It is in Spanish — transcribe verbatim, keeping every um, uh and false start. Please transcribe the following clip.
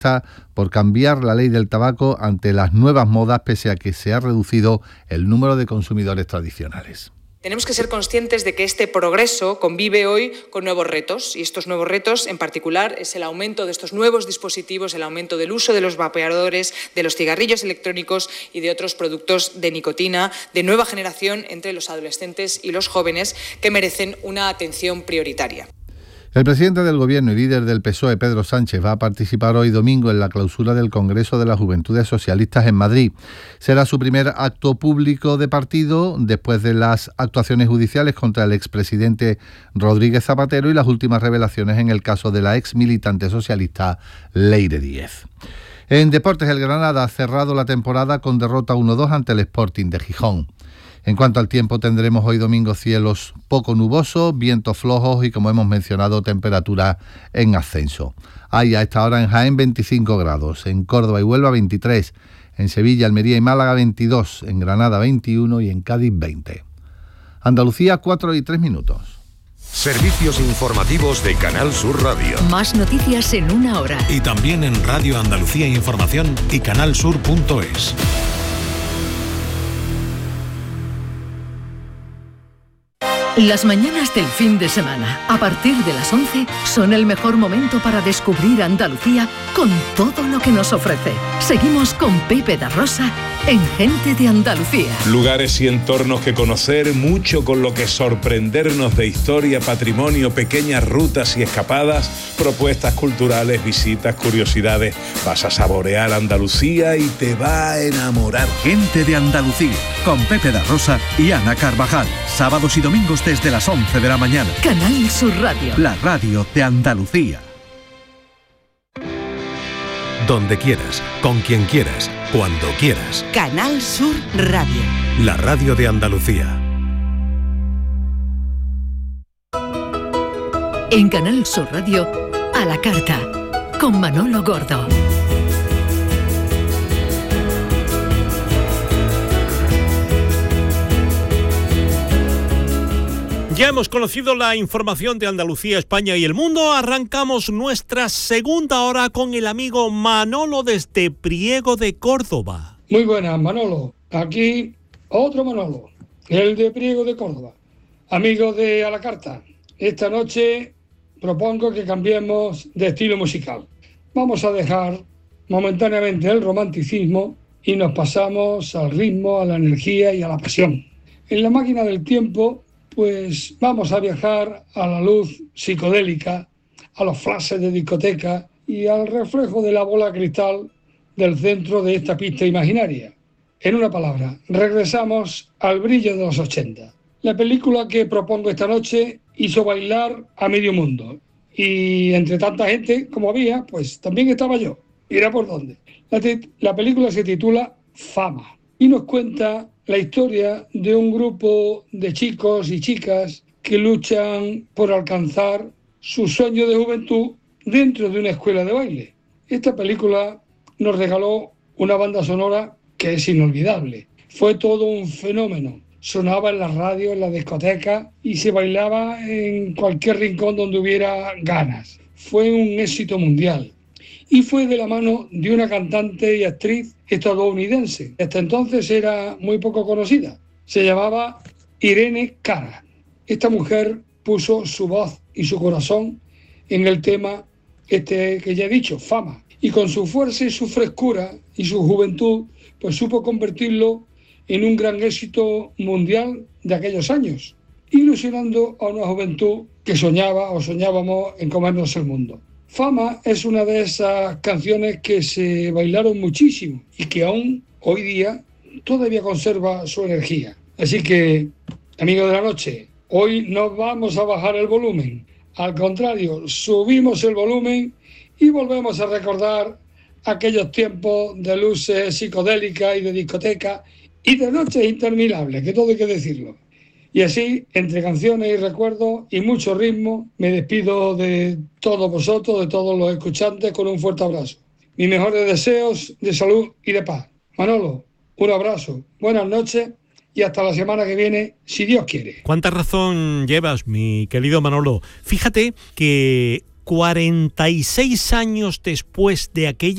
por cambiar la ley del tabaco ante las nuevas modas, pese a que se ha reducido el número de consumidores tradicionales. Tenemos que ser conscientes de que este progreso convive hoy con nuevos retos, y estos nuevos retos en particular es el aumento de estos nuevos dispositivos, el aumento del uso de los vapeadores, de los cigarrillos electrónicos y de otros productos de nicotina de nueva generación entre los adolescentes y los jóvenes que merecen una atención prioritaria. El presidente del Gobierno y líder del P S O E, Pedro Sánchez, va a participar hoy domingo en la clausura del Congreso de las Juventudes Socialistas en Madrid. Será su primer acto público de partido después de las actuaciones judiciales contra el expresidente Rodríguez Zapatero y las últimas revelaciones en el caso de la ex militante socialista Leire Díez. En deportes, el Granada ha cerrado la temporada con derrota uno dos ante el Sporting de Gijón. En cuanto al tiempo, tendremos hoy domingo cielos poco nubosos, vientos flojos y, como hemos mencionado, temperatura en ascenso. Hay a esta hora en Jaén veinticinco grados, en Córdoba y Huelva veintitrés, en Sevilla, Almería y Málaga veintidós, en Granada veintiuno y en Cádiz veinte. Andalucía, cuatro y tres minutos. Servicios informativos de Canal Sur Radio. Más noticias en una hora. Y también en Radio Andalucía Información y canalsur punto es. Las mañanas del fin de semana, a partir de las once, son el mejor momento para descubrir Andalucía con todo lo que nos ofrece. Seguimos con Pepe da Rosa en Gente de Andalucía. Lugares y entornos que conocer, mucho con lo que sorprendernos de historia, patrimonio, pequeñas rutas y escapadas, propuestas culturales, visitas, curiosidades. Vas a saborear Andalucía y te va a enamorar. Gente de Andalucía, con Pepe da Rosa y Ana Carvajal. Sábados y domingos desde las once de la mañana. Canal Sur Radio. La radio de Andalucía. Donde quieras, con quien quieras, cuando quieras. Canal Sur Radio. La radio de Andalucía. En Canal Sur Radio, a la carta, con Manolo Gordo. Ya hemos conocido la información de Andalucía, España y el mundo. Arrancamos nuestra segunda hora con el amigo Manolo desde Priego de Córdoba. Muy buenas, Manolo. Aquí otro Manolo, el de Priego de Córdoba. Amigo de A la Carta, esta noche propongo que cambiemos de estilo musical. Vamos a dejar momentáneamente el romanticismo y nos pasamos al ritmo, a la energía y a la pasión. En la máquina del tiempo, pues vamos a viajar a la luz psicodélica, a los flashes de discoteca y al reflejo de la bola cristal del centro de esta pista imaginaria. En una palabra, regresamos al brillo de los ochenta. La película que propongo esta noche hizo bailar a medio mundo. Y entre tanta gente como había, pues también estaba yo. Mira por dónde. La, te- la película se titula Fama y nos cuenta la historia de un grupo de chicos y chicas que luchan por alcanzar su sueño de juventud dentro de una escuela de baile. Esta película nos regaló una banda sonora que es inolvidable. Fue todo un fenómeno. Sonaba en la radio, en la discoteca y se bailaba en cualquier rincón donde hubiera ganas. Fue un éxito mundial. Y fue de la mano de una cantante y actriz estadounidense. Hasta entonces era muy poco conocida. Se llamaba Irene Cara. Esta mujer puso su voz y su corazón en el tema este que ya he dicho, Fama. Y con su fuerza y su frescura y su juventud, pues supo convertirlo en un gran éxito mundial de aquellos años, ilusionando a una juventud que soñaba o soñábamos en comernos el mundo. Fama es una de esas canciones que se bailaron muchísimo y que aún hoy día todavía conserva su energía. Así que, amigos de la noche, hoy no vamos a bajar el volumen. Al contrario, subimos el volumen y volvemos a recordar aquellos tiempos de luces psicodélicas y de discoteca y de noches interminables, que todo hay que decirlo. Y así, entre canciones y recuerdos y mucho ritmo, me despido de todos vosotros, de todos los escuchantes, con un fuerte abrazo. Mis mejores deseos de salud y de paz. Manolo, un abrazo, buenas noches y hasta la semana que viene, si Dios quiere. ¿Cuánta razón llevas, mi querido Manolo? Fíjate que cuarenta y seis años después de aquella